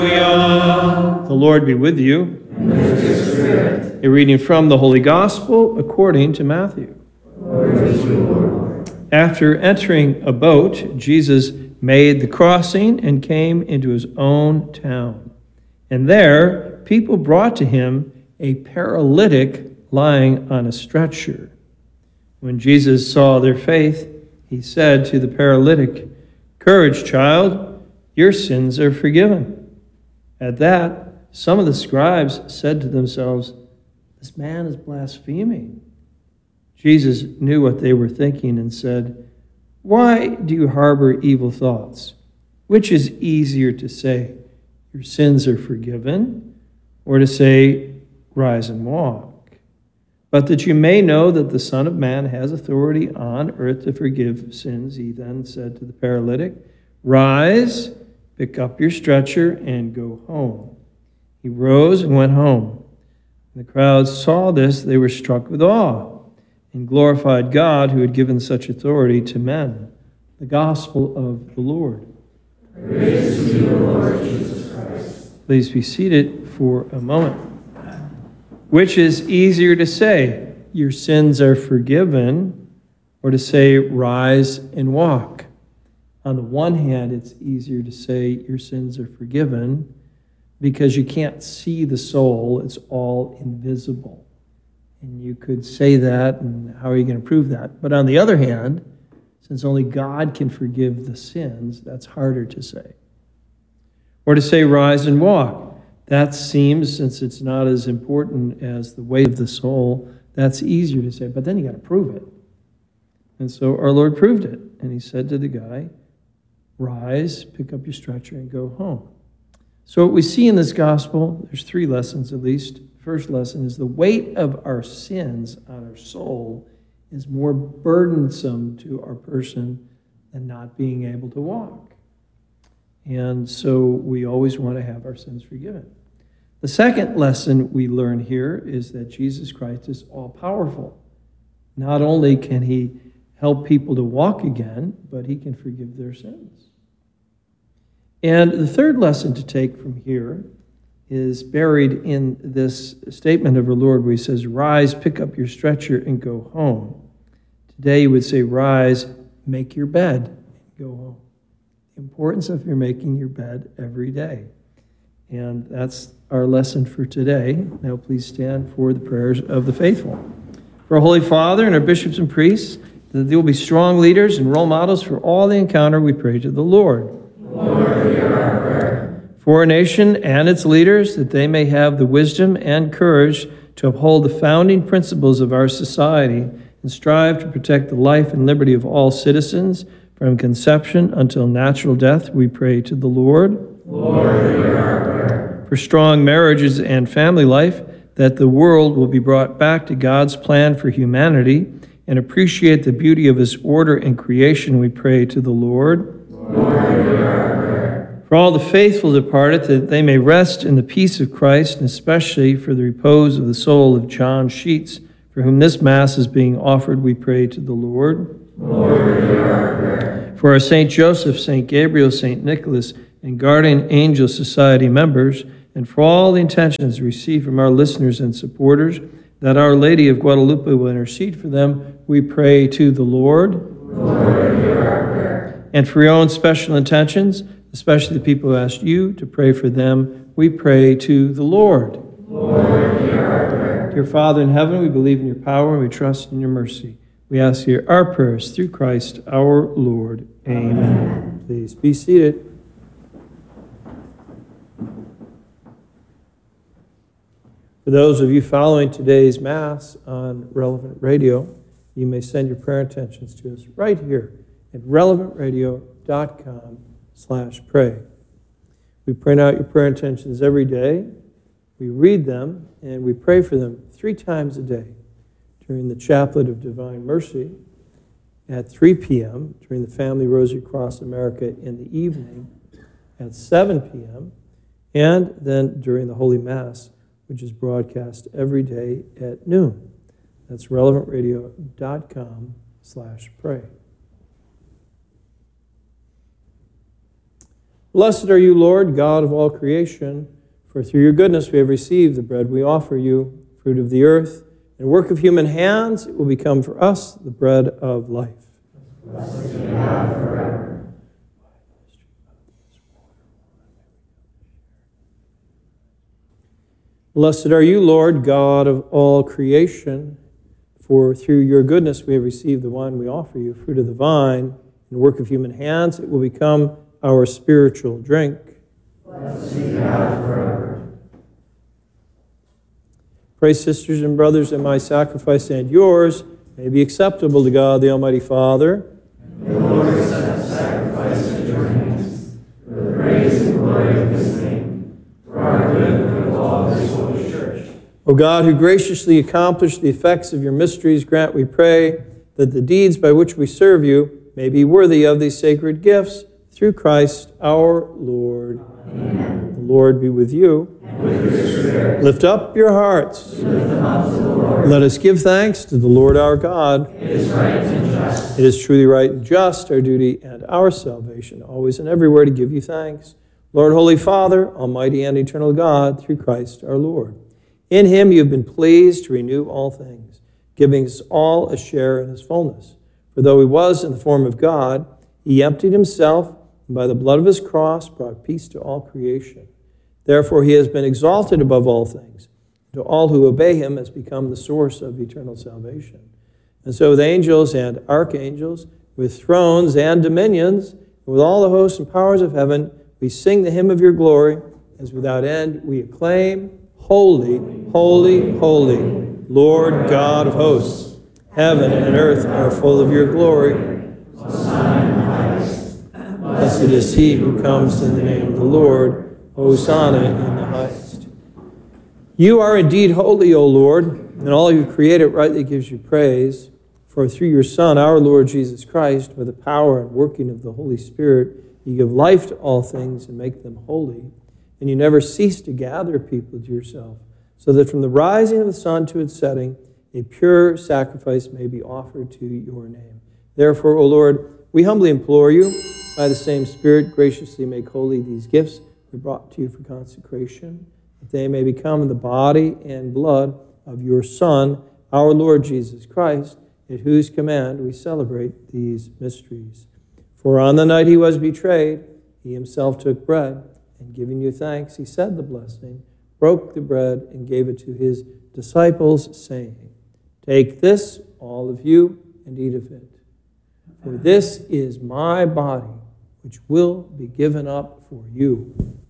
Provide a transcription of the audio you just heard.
The Lord be with you. And with your spirit. A reading from the Holy Gospel according to Matthew. Glory to you, Lord. After entering a boat, Jesus made the crossing and came into his own town. And there people brought to him a paralytic lying on a stretcher. When Jesus saw their faith, he said to the paralytic, "Courage, child, your sins are forgiven." At that, some of the scribes said to themselves, "This man is blaspheming." Jesus knew what they were thinking and said, "Why do you harbor evil thoughts? Which is easier to say, 'Your sins are forgiven,' or to say, 'Rise and walk'? But that you may know that the Son of Man has authority on earth to forgive sins," he then said to the paralytic, "Rise, pick up your stretcher, and go home." He rose and went home. When the crowd saw this, they were struck with awe and glorified God who had given such authority to men. The Gospel of the Lord. Praise to you, Lord Jesus Christ. Please be seated for a moment. Which is easier to say, "Your sins are forgiven," or to say, "Rise and walk"? On the one hand, it's easier to say, "Your sins are forgiven," because you can't see the soul. It's all invisible. And you could say that, and how are you going to prove that? But on the other hand, since only God can forgive the sins, that's harder to say. Or to say, "Rise and walk." That seems, since it's not as important as the weight of the soul, that's easier to say. But then you got to prove it. And so our Lord proved it. And he said to the guy, "Rise, pick up your stretcher, and go home." So what we see in this gospel, there's three lessons at least. First lesson is the weight of our sins on our soul is more burdensome to our person than not being able to walk. And so we always want to have our sins forgiven. The second lesson we learn here is that Jesus Christ is all-powerful. Not only can he help people to walk again, but he can forgive their sins. And the third lesson to take from here is buried in this statement of our Lord where he says, "Rise, pick up your stretcher, and go home." Today you would say, "Rise, make your bed, and go home." The importance of your making your bed every day. And that's our lesson for today. Now please stand for the prayers of the faithful. For our Holy Father and our bishops and priests, that they will be strong leaders and role models for all they encounter, we pray to the Lord. Lord, hear our prayer. For our nation and its leaders, that they may have the wisdom and courage to uphold the founding principles of our society and strive to protect the life and liberty of all citizens from conception until natural death, we pray to the Lord. Lord, hear our prayer. For strong marriages and family life, that the world will be brought back to God's plan for humanity and appreciate the beauty of his order and creation, we pray to the Lord. Lord, hear our prayer. For all the faithful departed, that they may rest in the peace of Christ, and especially for the repose of the soul of John Sheets, for whom this Mass is being offered, we pray to the Lord. Lord, hear our prayer. For our St. Joseph, St. Gabriel, St. Nicholas, and Guardian Angel Society members, and for all the intentions received from our listeners and supporters, that Our Lady of Guadalupe will intercede for them, we pray to the Lord. Lord, hear our prayer. And for your own special intentions, especially the people who asked you to pray for them, we pray to the Lord. Lord, hear our prayer. Dear Father in heaven, we believe in your power and we trust in your mercy. We ask here our prayers through Christ our Lord. Amen. Please be seated. For those of you following today's Mass on Relevant Radio, you may send your prayer intentions to us right here at relevantradio.com/pray. We print out your prayer intentions every day. We read them and we pray for them 3 times a day during the Chaplet of Divine Mercy at 3 p.m., during the Family Rosary Across America in the evening at 7 p.m., and then during the Holy Mass, which is broadcast every day at noon. That's relevantradio.com/pray. Blessed are you, Lord, God of all creation, for through your goodness we have received the bread we offer you, fruit of the earth, and work of human hands. It will become for us the bread of life. Blessed be God forever. Blessed are you, Lord, God of all creation, for through your goodness we have received the wine we offer you, fruit of the vine, and work of human hands. It will become our spiritual drink. Blessed be God forever. Pray, sisters and brothers, that my sacrifice and yours may be acceptable to God, the Almighty Father. May the Lord accept the sacrifice at your hands, for the praise and glory of his name, for our good and of all of his holy church. O God, who graciously accomplished the effects of your mysteries, grant, we pray, that the deeds by which we serve you may be worthy of these sacred gifts, through Christ our Lord. Amen. The Lord be with you. And with your spirit. Lift up your hearts. We lift them up to the Lord. Let us give thanks to the Lord our God. It is right and just. It is truly right and just, our duty and our salvation, always and everywhere to give you thanks. Lord, Holy Father, Almighty and eternal God, through Christ our Lord. In him you have been pleased to renew all things, giving us all a share in his fullness. For though he was in the form of God, he emptied himself, and by the blood of his cross brought peace to all creation. Therefore he has been exalted above all things. To all who obey him has become the source of eternal salvation. And so with angels and archangels, with thrones and dominions, and with all the hosts and powers of heaven, we sing the hymn of your glory, as without end we acclaim, Holy, holy, holy, Lord God of hosts. Heaven and earth are full of your glory. Hosanna in the highest. Blessed is he who comes in the name of the Lord. Hosanna in the highest. You are indeed holy, O Lord, and all you created rightly gives you praise. For through your Son, our Lord Jesus Christ, by the power and working of the Holy Spirit, you give life to all things and make them holy. And you never cease to gather people to yourself, so that from the rising of the sun to its setting, a pure sacrifice may be offered to your name. Therefore, O Lord, we humbly implore you, by the same Spirit, graciously make holy these gifts we brought to you for consecration, that they may become the body and blood of your Son, our Lord Jesus Christ, at whose command we celebrate these mysteries. For on the night he was betrayed, he himself took bread, and giving you thanks, he said the blessing, broke the bread, and gave it to his disciples, saying, Take this, all of you, and eat of it. For this is my body, which will be given up for you.